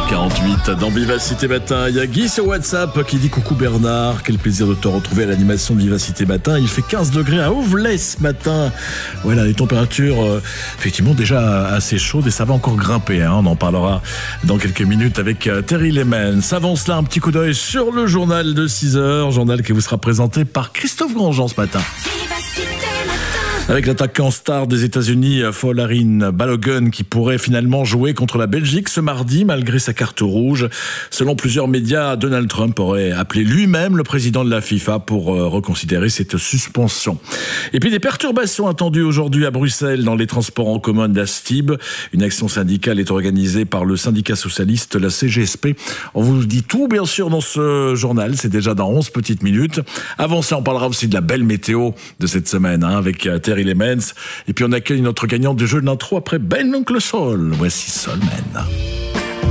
7h48 dans Vivacité Matin. Il y a Guy sur WhatsApp qui dit coucou Bernard, quel plaisir de te retrouver à l'animation de Vivacité Matin. Il fait 15 degrés à Auvelais ce matin. Voilà, les températures effectivement déjà assez chaudes et ça va encore grimper. On en parlera dans quelques minutes avec Terry Lemens. Avant cela, un petit coup d'œil sur le journal de 6h, journal qui vous sera présenté par Christophe Grandjean ce matin. Avec l'attaquant star des États-Unis, Folarin Balogun, qui pourrait finalement jouer contre la Belgique ce mardi, malgré sa carte rouge. Selon plusieurs médias, Donald Trump aurait appelé lui-même le président de la FIFA pour reconsidérer cette suspension. Et puis des perturbations attendues aujourd'hui à Bruxelles dans les transports en commun d'Astib. Une action syndicale est organisée par le syndicat socialiste, la CGSP. On vous dit tout, bien sûr, dans ce journal. C'est déjà dans 11 petites minutes. Avant ça, on parlera aussi de la belle météo de cette semaine, avec Terry Lemens. Et puis on accueille notre gagnant du jeu de l'intro après Ben l'Oncle Sol. Voici Solmen.